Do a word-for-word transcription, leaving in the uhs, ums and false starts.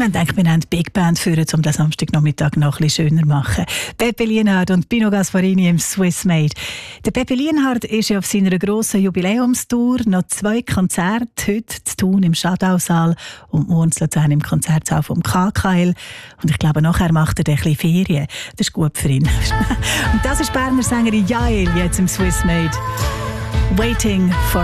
Wir haben gedacht, wir nehmen die Big Band führen, um den Samstagnachmittag noch ein bisschen schöner zu machen. Pepe Lienhard und Pino Gasparini im Swiss Made. Der Pepe Lienhard ist ja auf seiner grossen Jubiläumstour. Noch zwei Konzerte heute zu tun im Schadausaal und morgen zu Luzern im Konzertsaal vom K K L. Und ich glaube, nachher macht er ein bisschen Ferien. Das ist gut für ihn. Und das ist Berner Sängerin Jael, jetzt im Swiss Made. Waiting for